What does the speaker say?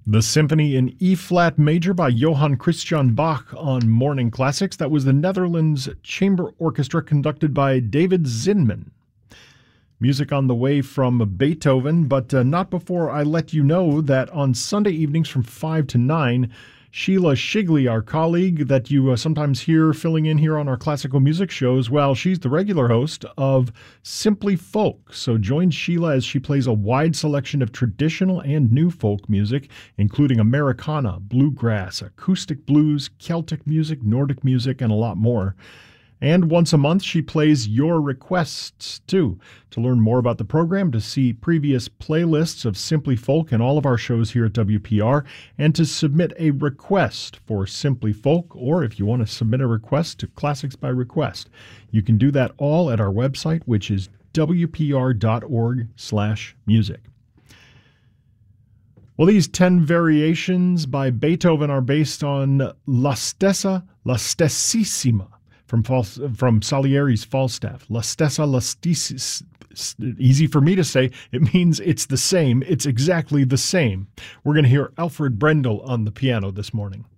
The Symphony in E-flat major by Johann Christian Bach on Morning Classics. That was the Netherlands Chamber Orchestra conducted by David Zinman. Music on the way from Beethoven, but not before I let you know that on Sunday evenings from 5 to 9, Sheila Shigley, our colleague that you sometimes hear filling in here on our classical music shows, well, she's the regular host of Simply Folk. So join Sheila as she plays a wide selection of traditional and new folk music, including Americana, bluegrass, acoustic blues, Celtic music, Nordic music, and a lot more. And once a month, she plays your requests, too. To learn more about the program, to see previous playlists of Simply Folk and all of our shows here at WPR, and to submit a request for Simply Folk, or if you want to submit a request to Classics by Request, you can do that all at our website, which is wpr.org/music. Well, these 10 variations by Beethoven are based on La Stessissima, from Salieri's Falstaff. La stessa, la stessis. Easy for me to say. It means it's the same. It's exactly the same. We're going to hear Alfred Brendel on the piano this morning.